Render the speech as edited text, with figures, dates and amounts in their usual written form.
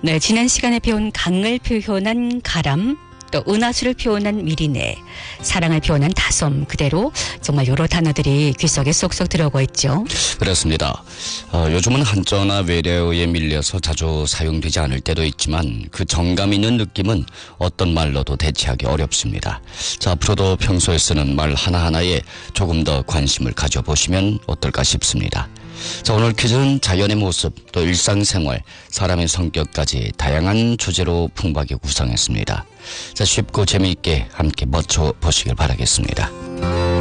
네, 지난 시간에 배운 강을 표현한 가람, 또 은하수를 표현한 미리네, 사랑을 표현한 다솜, 그대로 정말 여러 단어들이 귀 속에 쏙쏙 들어가 있죠. 그렇습니다. 요즘은 한자어나 외래어에 밀려서 자주 사용되지 않을 때도 있지만 그 정감 있는 느낌은 어떤 말로도 대체하기 어렵습니다. 자, 앞으로도 평소에 쓰는 말 하나하나에 조금 더 관심을 가져보시면 어떨까 싶습니다. 자, 오늘 퀴즈는 자연의 모습, 또 일상생활, 사람의 성격까지 다양한 주제로 풍부하게 구성했습니다. 자, 쉽고 재미있게 함께 맞춰보시길 바라겠습니다.